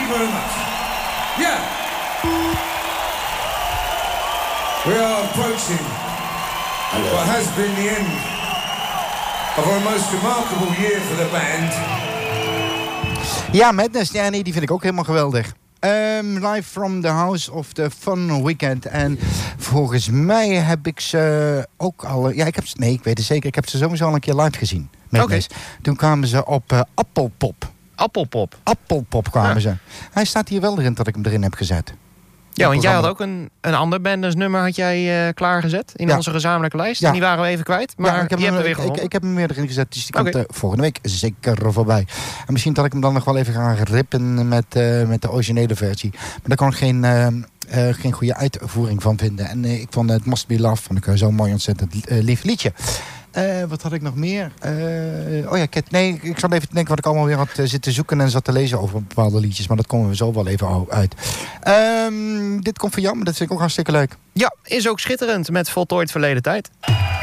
very much. Yeah. We are approaching what has been the end of our most remarkable year for the band. Ja, Madness, ja, nee, die vind ik ook helemaal geweldig. Live from the House of the Fun Weekend. En volgens mij heb ik ze ook al... Ja, ik weet het zeker. Ik heb ze sowieso al een keer live gezien. Madness. Okay. Toen kwamen ze op Appelpop. Appelpop kwamen ze. Hij staat hier wel erin dat ik hem erin heb gezet. Ja, want jij had ook een ander bandensnummer had jij klaargezet in onze gezamenlijke lijst. Ja. En die waren we even kwijt, maar ik heb hem weer erin gezet. Dus die komt volgende week zeker voorbij. En misschien dat ik hem dan nog wel even ga rippen met de originele versie. Maar daar kan ik geen goede uitvoering van vinden. En ik vond het Must Be Love vond ik zo mooi ontzettend lief liedje. Wat had ik nog meer? Ik zat even te denken wat ik allemaal weer had zitten zoeken en zat te lezen over bepaalde liedjes. Maar dat komen we zo wel even uit. Dit komt van jou, maar dat vind ik ook hartstikke leuk. Ja, is ook schitterend met Voltooid Verleden Tijd.